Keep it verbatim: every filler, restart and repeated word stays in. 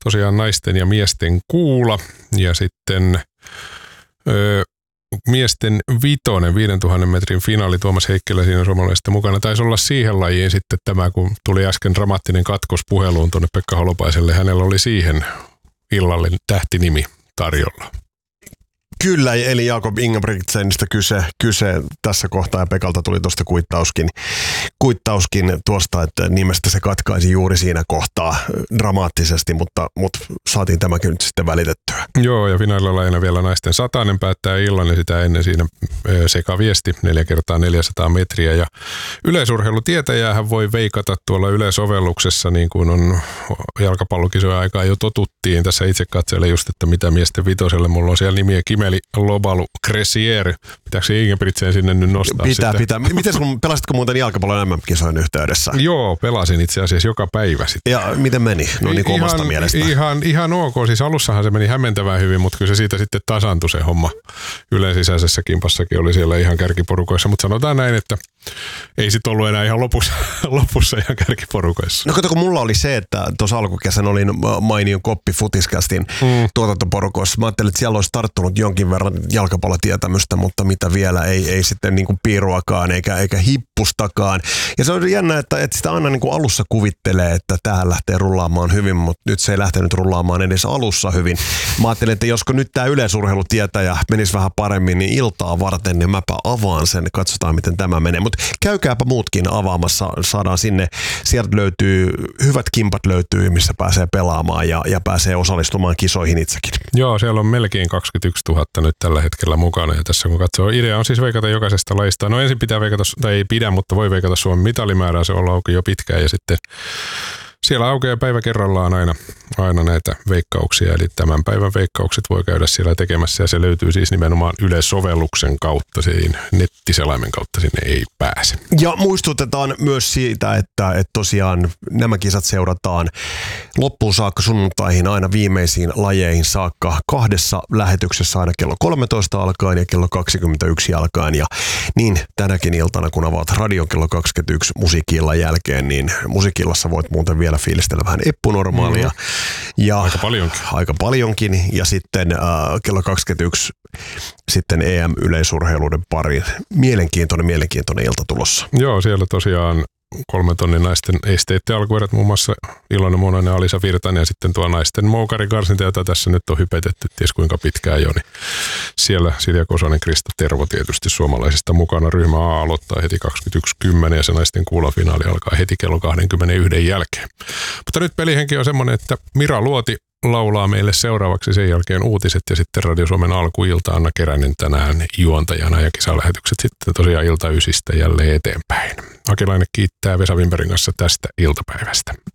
tosiaan naisten ja miesten kuula ja sitten ö, miesten vitonen, viidentuhannen metrin finaali, Tuomas Heikkilä siinä suomalaisista mukana. Taisi olla siihen lajiin sitten tämä, kun tuli äsken dramaattinen katkos puheluun tuonne Pekka Holopaiselle. Hänellä oli siihen illalle tähtinimi tarjolla. Kyllä, eli Jakob Ingebrigtsenistä kyse, kyse tässä kohtaa ja Pekalta tuli tuosta kuittauskin, kuittauskin tuosta, että nimestä se katkaisi juuri siinä kohtaa dramaattisesti, mutta, mutta saatiin tämäkin nyt sitten välitettyä. Joo, ja finaalilajina vielä naisten satainen päättää illan ja sitä ennen siinä sekaviesti neljä kertaa neljäsataa metriä. Ja yleisurheilutietäjäähän voi veikata tuolla yleisovelluksessa, niin kuin on jalkapallokisojen aikaa jo totuttiin. Tässä itse katselen just, että mitä miesten vitoselle. Mulla on siellä nimiä Kimeli Lobalu Cressier. Pitääkö Ingebrigtsen sinne nyt nostaa pitää, sitten? Pitää. Miten sun, pelasitko muuten jalkapallon M M-kisojen yhteydessä? Joo, pelasin itse asiassa joka päivä sitten. Ja miten meni? No niin kuin omasta mielestä. Ihan, ihan ok. Siis alussahan se meni hämmentävän hyvin, mutta kyllä se siitä sitten tasantui se homma. Ylen sisäisessä kimpassakin oli siellä ihan kärkiporukoissa, mutta sanotaan näin, että ei sitten ollut enää ihan lopussa, lopussa ihan kärkiporukoissa. No kato, kun mulla oli se, että tuossa alkukesän olin Mainion Koppi Futiscastin mm. tuotantoporukoissa. Mä ajattelin, että siellä olisi tarttunut jonkin verran jalkapallotietämystä, mutta mitä vielä, ei, ei sitten niin kuin piiruakaan eikä, eikä hippustakaan. Ja se on jännä, että, että sitä aina niin kuin alussa kuvittelee, että tähän lähtee rullaamaan hyvin, mutta nyt se ei lähtenyt rullaamaan edes alussa hyvin. Mä ajattelin, että josko nyt tämä yleisurheilutietäjä menisi vähän paremmin, niin iltaa varten, niin mäpä avaan sen, katsotaan miten tämä menee. Mutta käykääpä muutkin avaamassa, saadaan sinne, sieltä löytyy, hyvät kimpat löytyy, missä pääsee pelaamaan ja, ja pääsee osallistumaan kisoihin itsekin. Joo, siellä on melkein kaksikymmentäyksituhatta nyt tällä hetkellä mukana ja tässä kun katsoo, idea on siis veikata jokaisesta lajista. No ensin pitää veikata, tai ei pidä, mutta voi veikata Suomen mitalimäärää, se on auki jo pitkään ja sitten siellä aukeaa päivä kerrallaan aina, aina näitä veikkauksia, eli tämän päivän veikkaukset voi käydä siellä tekemässä ja se löytyy siis nimenomaan yleissovelluksen kautta, siinä nettiselaimen kautta sinne ei pääse. Ja muistutetaan myös siitä, että, että tosiaan nämä kisat seurataan loppuun saakka sunnuntaihin aina viimeisiin lajeihin saakka kahdessa lähetyksessä aina kello kolmetoista alkaen ja kello kaksikymmentäyksi alkaen ja niin tänäkin iltana kun avaat radion kello kaksikymmentäyksi musiikkiillan jälkeen, niin musiikillassa voit muuten vielä fiilistellä vähän eppunormaalia. Mm-hmm. Ja aika paljonkin. Aika paljonkin. Ja sitten äh, kello kaksikymmentäyksi sitten E M-yleisurheiluiden pari. Mielenkiintoinen, mielenkiintoinen ilta tulossa. Joo, siellä tosiaan kolmen tonnin naisten esteetti alkuerät, muun muassa Ilona Mononen ja Alisa Virtanen ja sitten tuo naisten moukarikarsinta, jota tässä nyt on hypetetty ties kuinka pitkään jo, niin siellä Silja Kosonen, Krista Tervo tietysti suomalaisista mukana. Ryhmä A aloittaa heti kaksikymmentäyksi kymmenen ja se naisten kuulafinaali alkaa heti kello kaksikymmentäyksi jälkeen. Mutta nyt pelihenki on semmoinen, että Mira Luoti laulaa meille seuraavaksi sen jälkeen uutiset ja sitten Radio Suomen alkuilta Anna Keränen tänään juontajana ja kisalähetykset sitten tosiaan ilta ysistä jälleen eteenpäin. Akilainen kiittää Vesa Wimbergin kanssa tästä iltapäivästä.